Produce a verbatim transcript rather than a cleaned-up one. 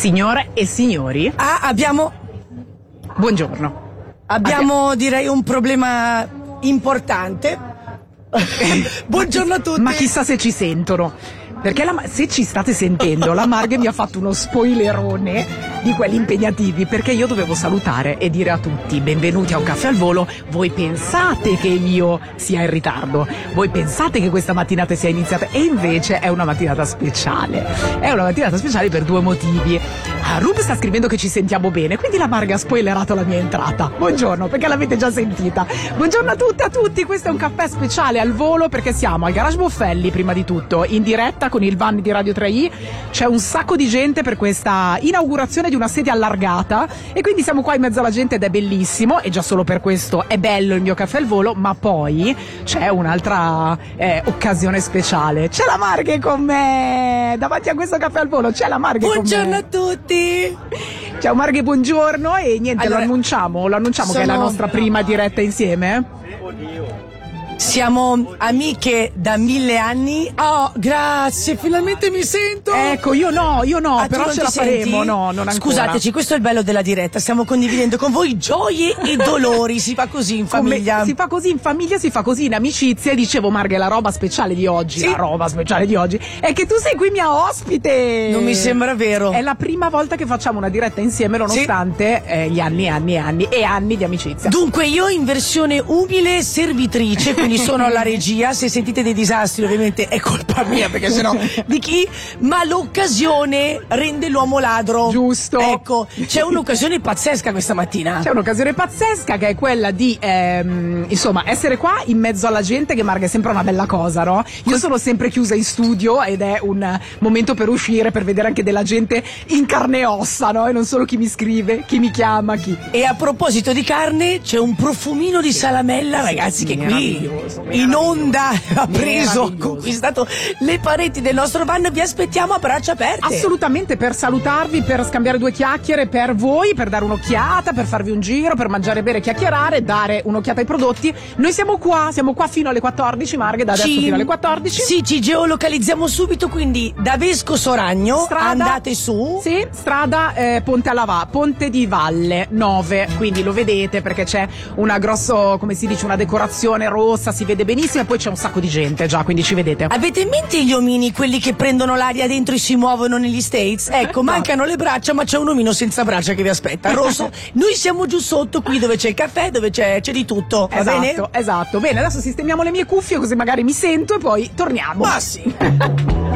Signore e signori, Ah, abbiamo, buongiorno. abbiamo direi un problema importante. Buongiorno a tutti. Ma chissà se ci sentono, perché la, se ci state sentendo, la Marghe mi ha fatto uno spoilerone di quelli impegnativi, perché io dovevo salutare e dire a tutti benvenuti a un caffè al volo. Voi pensate che io sia in ritardo, voi pensate che questa mattinata sia iniziata, e invece è una mattinata speciale. È una mattinata speciale per due motivi. Ah, Rub sta scrivendo che ci sentiamo bene, quindi la Marghe ha spoilerato la mia entrata. Buongiorno, perché l'avete già sentita. Buongiorno a tutte e a tutti, questo è un caffè speciale al volo perché siamo al Garage Boffelli, prima di tutto, in diretta con il van di Radio tre i. C'è un sacco di gente per questa inaugurazione di una sedia allargata e quindi siamo qua in mezzo alla gente ed è bellissimo, e già solo per questo è bello il mio caffè al volo. Ma poi c'è un'altra eh, occasione speciale. C'è la Marghe con me davanti a questo caffè al volo, c'è la Marghe con me. Buongiorno a tutti. Ciao Marghe, buongiorno. E niente, Allora, lo annunciamo, lo annunciamo che è la sono- nostra prima diretta insieme. Siamo amiche da mille anni. Oh, grazie, finalmente mi sento. Ecco, io no, io no, Ah, tu però non ce ti la faremo, senti? no, non ancora. Scusateci, questo è il bello della diretta. Stiamo condividendo con voi gioie e dolori. Si fa così in Come- famiglia. si fa così in famiglia, si fa così in amicizia. E dicevo, Marghe, la roba speciale di oggi, Sì. la roba speciale di oggi è che tu sei qui mia ospite. Non mi sembra vero. È la prima volta che facciamo una diretta insieme, nonostante eh, gli anni e anni e anni e anni di amicizia. Dunque io in versione umile servitrice, quindi sono alla regia. Se sentite dei disastri ovviamente è colpa mia, perché sennò di chi? Ma l'occasione rende l'uomo ladro. Giusto. Ecco, c'è un'occasione pazzesca questa mattina. C'è un'occasione pazzesca che è quella di ehm, insomma essere qua in mezzo alla gente, che Marghe è sempre una bella cosa, no? Io sono sempre chiusa in studio ed è un momento per uscire, per vedere anche della gente in carne e ossa, no? E non solo chi mi scrive, chi mi chiama, chi... E a proposito di carne, c'è un profumino di salamella, ragazzi, che qui meraviglioso, in onda ha preso, ha Meraviglioso. conquistato le pareti del nostro van. Vi aspettiamo a braccia aperte. Assolutamente, per salutarvi, per scambiare due chiacchiere per voi, per dare un'occhiata, per farvi un giro, per mangiare, bere, chiacchierare, dare un'occhiata ai prodotti. Noi siamo qua, siamo qua fino alle quattordici, Marghe, da adesso Ci- fino alle quattordici. Sì, ci geolocalizziamo subito, quindi da Vesco Soragno Strada- andate su. Sì, strada eh, Ponte alla Va, Ponte di Valle nove, quindi lo vedete perché c'è una grosso, come si dice, una decorazione rossa, si vede benissimo, e poi c'è un sacco di gente già, quindi ci vedete. Avete in mente gli omini, quelli che prendono l'aria dentro e si muovono negli States? Ecco, No. mancano le braccia, ma c'è un omino senza braccia che vi aspetta, rosso. Noi siamo giù sotto, qui dove c'è il caffè, dove c'è, c'è di tutto, va Esatto, bene? esatto. Bene, adesso sistemiamo le mie cuffie così magari mi sento e poi torniamo. Ma sì.